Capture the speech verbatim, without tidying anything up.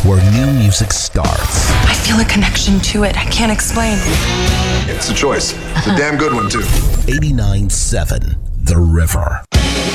where new music starts. I feel a connection to it. I can't explain. It's a choice. It's a damn good one, too. eighty-nine seven The River.